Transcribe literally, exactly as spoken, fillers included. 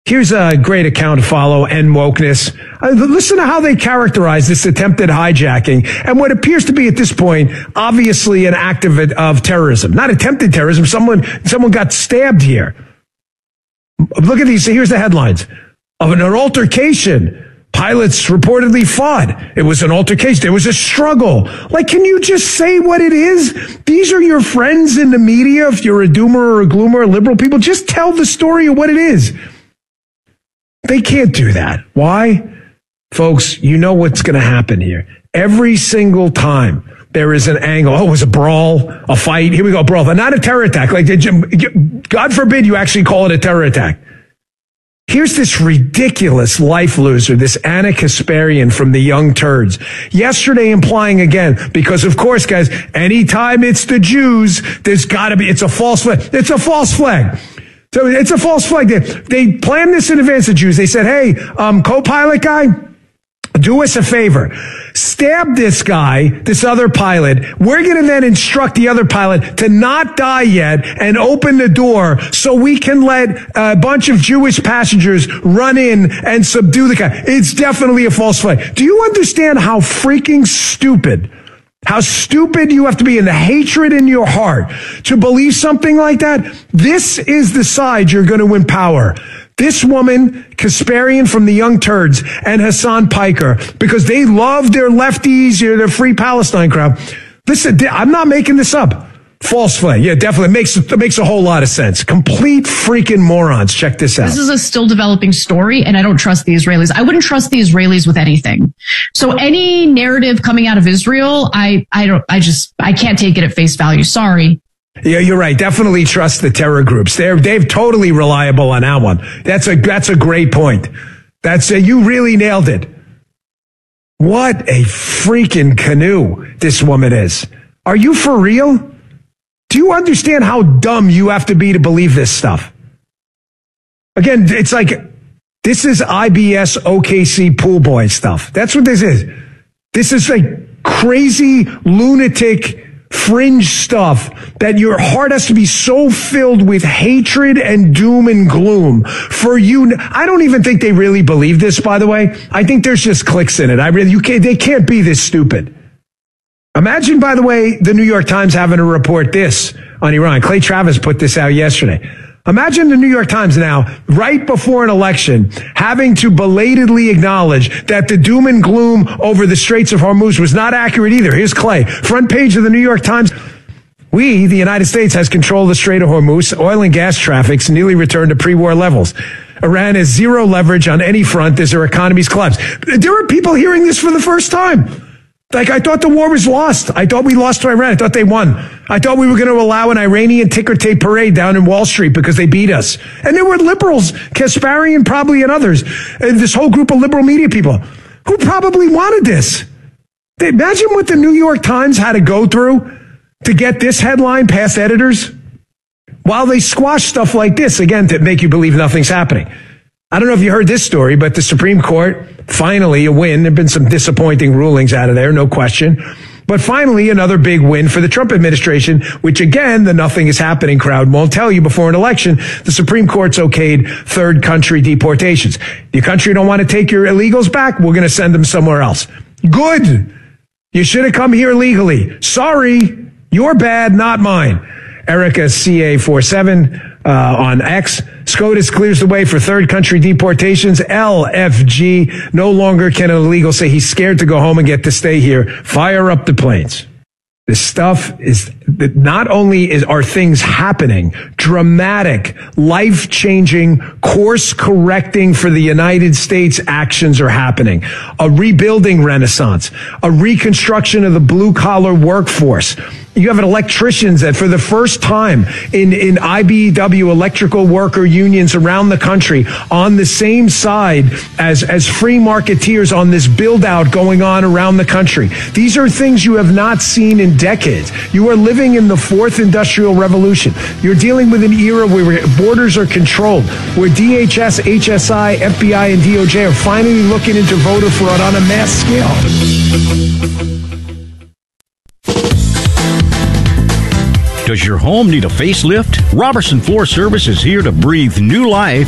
Here's a great account to follow, End Wokeness. Uh, listen to how they characterize this attempted hijacking and what appears to be at this point, obviously an act of, of terrorism. Not attempted terrorism. Someone, someone got stabbed here. Look at these. Here's the headlines. Of an altercation. Pilots reportedly fought. It was an altercation. There was a struggle. Like, can you just say what it is? These are your friends in the media. If you're a doomer or a gloomer, liberal people, just tell the story of what it is. They can't do that. Why? Folks, you know what's going to happen here. Every single time there is an angle. Oh, it was a brawl, a fight. Here we go, brawl. But not a terror attack. Like, God forbid you actually call it a terror attack. Here's this ridiculous life loser, this Anna Kasparian from the Young Turds. Yesterday implying again, because of course, guys, anytime it's the Jews, there's got to be, it's a false flag. It's a false flag. So it's a false flag. They, they planned this in advance, the Jews. They said, hey, um, co-pilot guy, do us a favor. Stab this guy, this other pilot. We're going to then instruct the other pilot to not die yet and open the door so we can let a bunch of Jewish passengers run in and subdue the guy. It's definitely a false flag. Do you understand how freaking stupid, how stupid you have to be in the hatred in your heart to believe something like that? This is the side you're going to win power. This woman, Kasparian from the Young Turds, and Hassan Piker, because they love their lefties, their Free Palestine crowd. Listen, I'm not making this up. False flag. Yeah, definitely. It makes, it makes a whole lot of sense. Complete freaking morons. Check this out. This is a still developing story, and I don't trust the Israelis. I wouldn't trust the Israelis with anything. So any narrative coming out of Israel, I, I don't, I just, I can't take it at face value. Sorry. Yeah, you're right. Definitely trust the terror groups. They're, they're totally reliable on that one. That's a, that's a great point. That's a, you really nailed it. What a freaking canoe this woman is. Are you for real? Do you understand how dumb you have to be to believe this stuff? Again, it's like, this is I B S O K C pool boy stuff. That's what this is. This is like crazy, lunatic, fringe stuff that your heart has to be so filled with hatred and doom and gloom for you. I don't even think they really believe this, by the way. I think there's just clicks in it. I really, you can't, they can't be this stupid. Imagine, by the way, the New York Times having to report this on Iran. Clay Travis put this out yesterday. Imagine the New York Times now, right before an election, having to belatedly acknowledge that the doom and gloom over the Straits of Hormuz was not accurate either. Here's Clay. Front page of the New York Times. We, the United States, has control of the Strait of Hormuz. Oil and gas traffic's nearly returned to pre-war levels. Iran has zero leverage on any front as their economies collapse. There are people hearing this for the first time. Like, I thought the war was lost. I thought we lost to Iran. I thought they won. I thought we were going to allow an Iranian ticker tape parade down in Wall Street because they beat us. And there were liberals, Kasparian probably and others, and this whole group of liberal media people who probably wanted this. They, imagine what the New York Times had to go through to get this headline past editors while they squash stuff like this, again, to make you believe nothing's happening. I don't know if you heard this story, but the Supreme Court, finally a win. There have been some disappointing rulings out of there, no question. But finally, another big win for the Trump administration, which again, the nothing is happening crowd won't tell you before an election. The Supreme Court's okayed third country deportations. Your country don't want to take your illegals back? We're going to send them somewhere else. Good. You should have come here legally. Sorry. Your bad, not mine. Erica C A forty-seven uh, on X. SCOTUS clears the way for third country deportations. L F G. No longer can an illegal say he's scared to go home and get to stay here. Fire up the planes. This stuff is, not only is are things happening, dramatic, life-changing, course-correcting for the United States actions are happening. A rebuilding renaissance, a reconstruction of the blue-collar workforce. You have electricians that for the first time in, in I B E W electrical worker unions around the country on the same side as, as free marketeers on this build out going on around the country. These are things you have not seen in decades. You are living in the fourth industrial revolution. You're dealing with an era where borders are controlled, where D H S, H S I, F B I, and D O J are finally looking into voter fraud on a mass scale. Does your home need a facelift? Robertson Floor Service is here to breathe new life